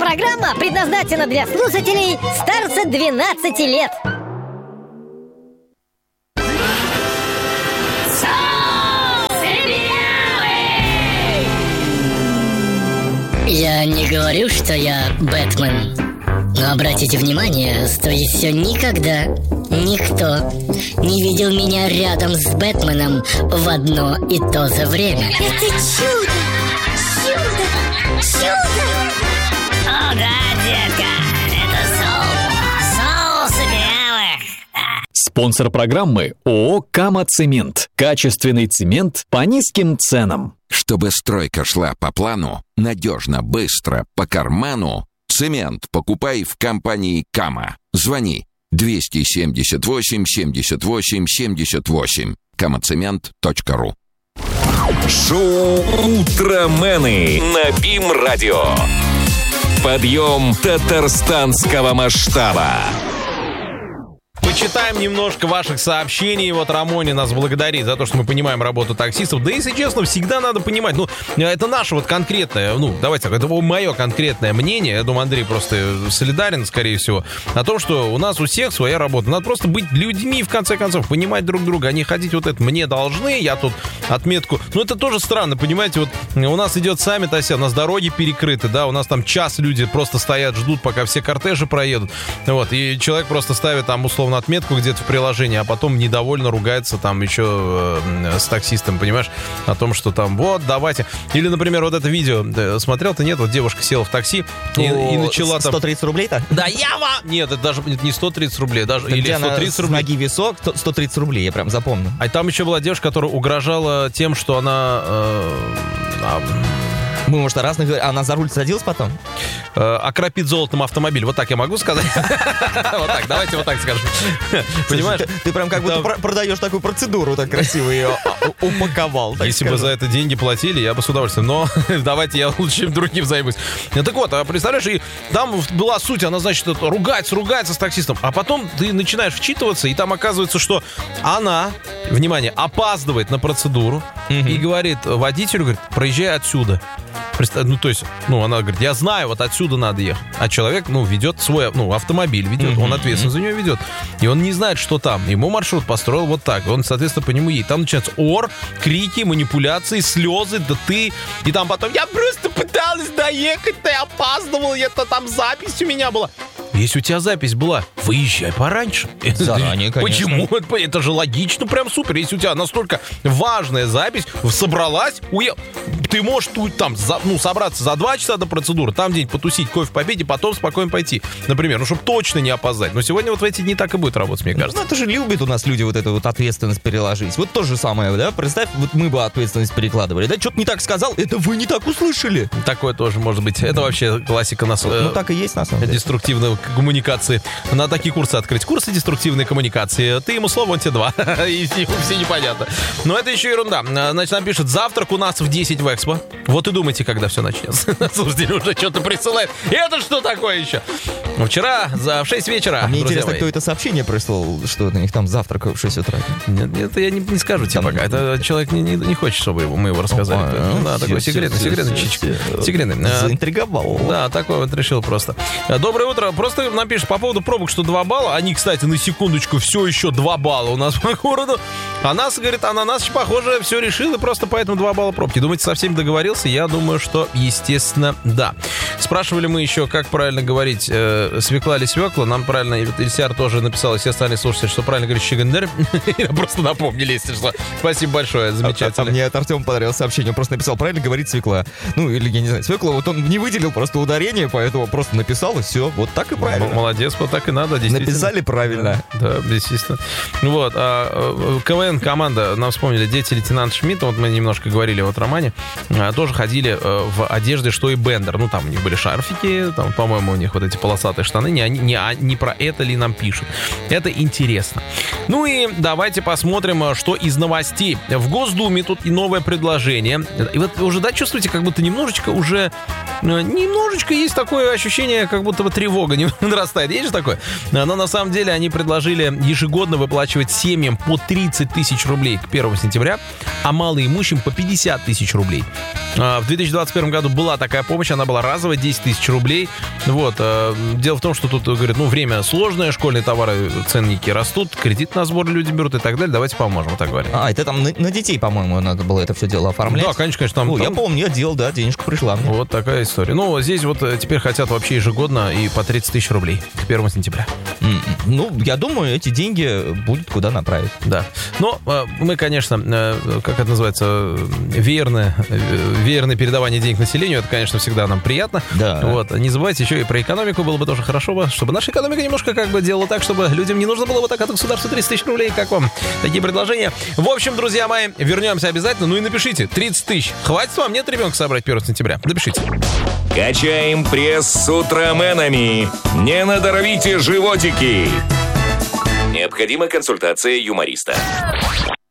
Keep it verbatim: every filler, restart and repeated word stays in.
Программа предназначена для слушателей старше двенадцати лет. Я не говорю, что я Бэтмен, но обратите внимание, что еще никогда никто не видел меня рядом с Бэтменом в одно и то же время. Это чудо! Чудо! Чудо! О, да, детка, это соус. Соус игровых. Спонсор программы ООО «Кама Цемент». Качественный цемент по низким ценам. Чтобы стройка шла по плану, надежно, быстро, по карману, цемент покупай в компании «Кама». Звони двести семьдесят восемь семьдесят восемь семьдесят восемь. камацемент точка ру. Шоу «Утромены» на БИМ-радио. Подъем татарстанского масштаба. Почитаем немножко ваших сообщений. Вот Рамони нас благодарит за то, что мы понимаем работу таксистов. Да, если честно, всегда надо понимать. Ну, это наше вот конкретное, ну, давайте так, это мое конкретное мнение. Я думаю, Андрей просто солидарен, скорее всего, о том, что у нас у всех своя работа. Надо просто быть людьми, в конце концов, понимать друг друга, а не ходить вот это «мне должны», я тут отметку. Ну, это тоже странно, понимаете, вот у нас идет саммит ОСЕ, у нас дороги перекрыты, да, у нас там час люди просто стоят, ждут, пока все кортежи проедут. Вот, и человек просто ставит там, условно, отметку где-то в приложении, а потом недовольно ругается там еще э, с таксистом, понимаешь, о том, что там, вот, давайте. Или, например, вот это видео, э, смотрел-то, нет, вот девушка села в такси и, и начала там... сто тридцать рублей-то? Да, я вам... Нет, это даже не сто тридцать рублей, даже, или сто тридцать рублей. С ноги висок, сто тридцать рублей, я прям запомнил. А там еще была девушка, которая угрожала тем, что она... Э, э, Мы, может, о разных... Она за руль садилась потом? Э, окропит золотом автомобиль. Вот так я могу сказать? Вот так, давайте вот так скажем. Понимаешь? Ты прям как будто продаешь такую процедуру, так красиво ее упаковал. Если бы за это деньги платили, я бы с удовольствием. Но давайте я лучше чем другим займусь. Так вот, представляешь, и там была суть, она, значит, ругается, ругается с таксистом. А потом ты начинаешь вчитываться, и там оказывается, что она, внимание, опаздывает на процедуру и говорит водителю, говорит, проезжай отсюда. Ну, то есть, ну, она говорит, я знаю, вот отсюда надо ехать. А человек, ну, ведет свой, ну, автомобиль ведет, mm-hmm. он ответственно за него ведет. И он не знает, что там. Ему маршрут построил вот так. Он, соответственно, по нему едет. Там начинается ор, крики, манипуляции, слезы, да ты. И там потом, я просто пыталась доехать, я опаздывал, это там запись у меня была. Если у тебя запись была, выезжай пораньше. Заранее, конечно. Почему? Это же логично, прям супер. Если у тебя настолько важная запись, собралась, уехала. Ты можешь тут там, за, ну, собраться за два часа до процедуры, там где-нибудь потусить, кофе попить и потом спокойно пойти. Например, ну, чтобы точно не опоздать. Но сегодня вот в эти дни так и будет работать, мне кажется. Ну, это же любят у нас люди вот эту вот ответственность переложить. Вот то же самое, да? Представь, вот мы бы ответственность перекладывали, да? Что-то не так сказал, это вы не так услышали. Такое тоже может быть. Это вообще классика нас. Ну, э, так и есть, на самом деле. Деструктивной коммуникации. Надо такие курсы открыть. Курсы деструктивной коммуникации. Ты ему слово, он тебе два. И все непонятно. Но это еще ерунда. Значит, нам пишет, завтрак у нас в десять в Экспо. Вот и думайте, когда все начнется. Слушайте, уже что-то присылает. Это что такое еще? Вчера за в шесть вечера. А мне интересно, мои. Кто это сообщение прислал, что у них там завтрак в шесть утра. Нет, это я не, не скажу тебе пока. Это человек не, не, не хочет, чтобы его, мы его рассказали. О, ну, да, такой секретный, секретный чичик. Секретный. Заинтриговал. Да, такой вот решил просто. Доброе утро. Просто напишешь по поводу пробок, что два балла. Они, кстати, на секундочку, все еще два балла у нас по городу. А нас, говорит, Ананасыч, похоже, все решил, и просто поэтому два балла пробки. Думаете, со всеми договорился? Я думаю, что, естественно, да. Спрашивали мы еще, как правильно говорить, э, свекла или свекла. Нам правильно, Ильсиар тоже написал, и все остальные слушатели, что правильно говорить щегендер. Просто напомнили, если что. Спасибо большое, замечательно. А мне от Артема понравилось сообщение, он просто написал, правильно говорить свекла. Ну, или, я не знаю, свекла, вот он не выделил просто ударение, поэтому просто написал, и все, вот так и правильно. Молодец, вот так и надо, действительно. Написали правильно. Да, да, естественно. Вот, а КВН-команда, нам вспомнили, дети лейтенанта Шмидта, вот мы немножко говорили вот о романе, тоже ходили в одежде, что и Бендер. Ну, там у них были шарфики, там, по-моему, у них вот эти полосатые штаны. Не, не, не про это ли нам пишут. Это интересно. Ну и давайте посмотрим, что из новостей. В Госдуме тут и новое предложение. И вот уже, да, чувствуете, как будто немножечко уже... Немножечко есть такое ощущение, как будто бы тревога не нарастает. Есть же такое? Но на самом деле они предложили ежегодно выплачивать семьям по тридцать тысяч рублей к первому сентября, а малоимущим по пятьдесят тысяч рублей. В две тысячи двадцать первом году была такая помощь, она была разовая, десять тысяч рублей. Вот. Дело в том, что тут, говорят, ну, время сложное, школьные товары, ценники растут, кредит на сбор люди берут и так далее, давайте поможем, вот так говорят. А, это там на, на детей, по-моему, надо было это все дело оформлять? Да, конечно, конечно. Там, О, там... Я помню, я делал, да, денежка пришла мне. Вот такая история. Ну, здесь вот теперь хотят вообще ежегодно и по тридцать тысяч рублей к первому сентября. Mm-mm. Ну, я думаю, эти деньги будет куда направить. Да. Но мы, конечно, как это называется, веерное, веерное передавание денег населению, это, конечно, всегда нам приятно. Да. Вот. Не забывайте еще и про экономику, было бы тоже хорошо, чтобы наша экономика немножко как бы делала так, чтобы людям не нужно было вот так от государства тридцать тысяч рублей. Как вам такие предложения? В общем, друзья мои, вернемся обязательно. Ну и напишите, тридцать тысяч. Хватит вам, нет ребенка собрать первого сентября? Напишите. Качаем пресс с утраменами. Не надорвите животики. Необходима консультация юмориста.